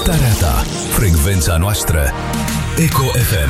Starea ta, frecvența noastră, Eco FM.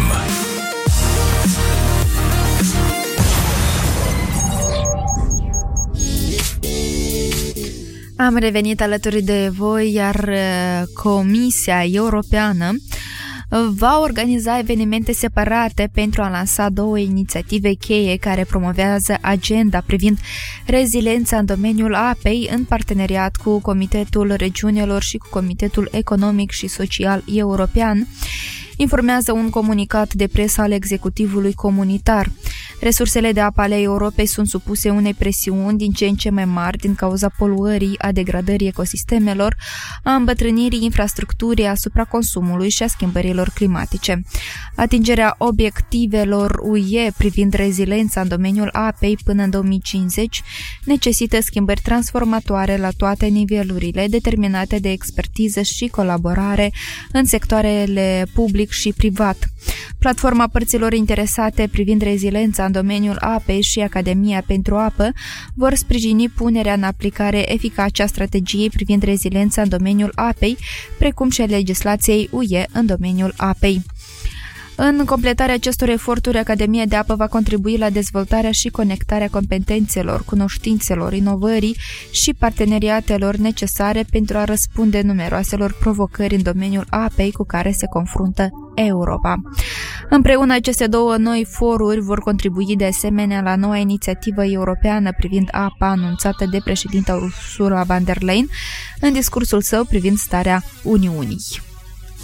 Am revenit alături de voi, iar Comisia Europeană va organiza evenimente separate pentru a lansa 2 inițiative cheie care promovează agenda privind reziliența în domeniul apei în parteneriat cu Comitetul Regiunilor și cu Comitetul Economic și Social European, informează un comunicat de presă al executivului comunitar. Resursele de apă ale Europei sunt supuse unei presiuni din ce în ce mai mari din cauza poluării, a degradării ecosistemelor, a îmbătrânirii infrastructurii, asupra consumului și a schimbărilor climatice. Atingerea obiectivelor UE privind reziliența în domeniul apei până în 2050 necesită schimbări transformatoare la toate nivelurile, determinate de expertiză și colaborare în sectoarele public și privat. Platforma părților interesate privind reziliența în domeniul apei și Academia pentru Apă vor sprijini punerea în aplicare eficace a strategiei privind reziliența în domeniul apei, precum și a legislației UE în domeniul apei. În completarea acestor eforturi, Academia de Apă va contribui la dezvoltarea și conectarea competențelor, cunoștințelor, inovării și parteneriatelor necesare pentru a răspunde numeroaselor provocări în domeniul apei cu care se confruntă Europa. Împreună, aceste 2 noi foruri vor contribui de asemenea la noua inițiativă europeană privind apa anunțată de președinta Ursula von der Leyen în discursul său privind starea Uniunii.